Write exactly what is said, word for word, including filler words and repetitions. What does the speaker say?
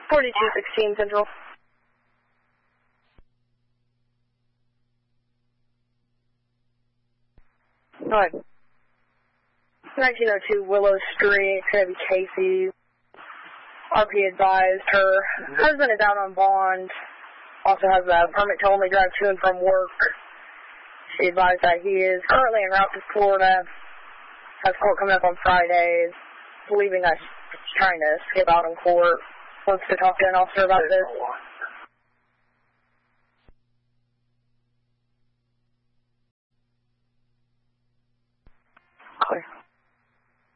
forty-two sixteen Central. Alright. nineteen oh two Willow Street, it's going to be Casey. R P advised her husband is out on bond, also has a permit to only drive to and from work. She advised that he is currently en route to Florida, has court coming up on Fridays, believing that she's trying to skip out on court, wants to talk to an officer about this.